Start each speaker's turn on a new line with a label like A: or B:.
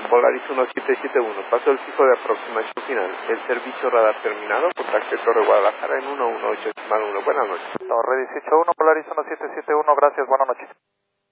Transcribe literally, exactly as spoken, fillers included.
A: Polaris uno siete siete uno, paso el fijo de aproximación final. El servicio radar terminado, contacte Torre Guadalajara en uno uno ocho uno. Buenas noches.
B: Torre dieciocho uno, Polaris uno siete siete uno, gracias, buenas noches.